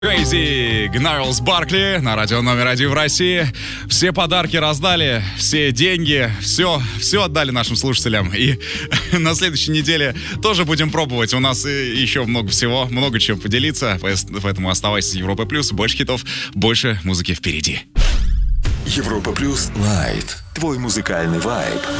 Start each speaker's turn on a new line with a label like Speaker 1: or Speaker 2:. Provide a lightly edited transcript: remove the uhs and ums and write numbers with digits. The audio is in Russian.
Speaker 1: Crazy, Gnarls Barkley на радио номер 1 в России. Все подарки раздали, все деньги, все отдали нашим слушателям. И на следующей неделе тоже будем пробовать. У нас еще много всего, много чего поделиться. Поэтому оставайся с Европой Плюс. Больше хитов, больше музыки впереди.
Speaker 2: Европа Плюс Лайт. Твой музыкальный вайб.